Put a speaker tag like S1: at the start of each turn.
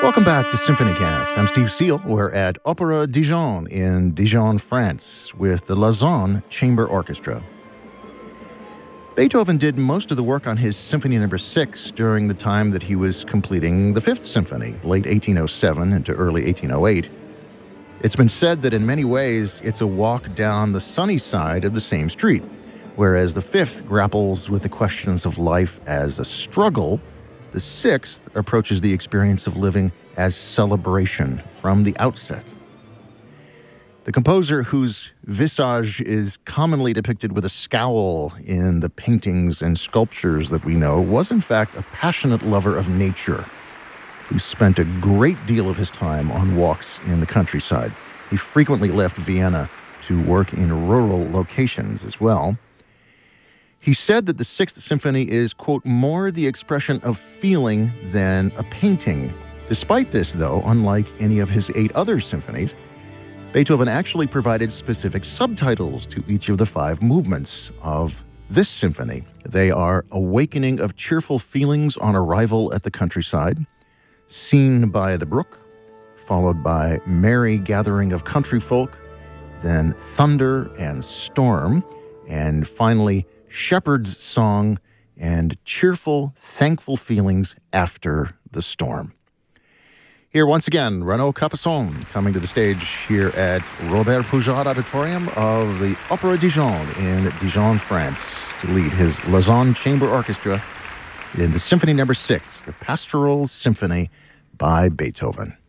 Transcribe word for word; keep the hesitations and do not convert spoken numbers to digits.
S1: Welcome back to SymphonyCast. I'm Steve Seal. We're at Opéra Dijon in Dijon, France, with the Lausanne Chamber Orchestra. Beethoven did most of the work on his Symphony Number Six during the time that he was completing the Fifth Symphony, late eighteen oh seven into early eighteen oh eight. It's been said that in many ways it's a walk down the sunny side of the same street, whereas the Fifth grapples with the questions of life as a struggle. The Sixth approaches the experience of living as celebration from the outset. The composer, whose visage is commonly depicted with a scowl in the paintings and sculptures that we know, was in fact a passionate lover of nature who spent a great deal of his time on walks in the countryside. He frequently left Vienna to work in rural locations as well. He said that the Sixth Symphony is, quote, more the expression of feeling than a painting. Despite this, though, unlike any of his eight other symphonies, Beethoven actually provided specific subtitles to each of the five movements of this symphony. They are Awakening of Cheerful Feelings on Arrival at the Countryside, Seen by the Brook, followed by Merry Gathering of Country Folk, then Thunder and Storm, and finally Shepherd's Song and Cheerful, Thankful Feelings After the Storm. Here once again, Renaud Capuçon coming to the stage here at Robert Poujade Auditorium of the Opéra Dijon in Dijon, France, to lead his Lausanne Chamber Orchestra in the Symphony Number Six, the Pastoral Symphony by Beethoven.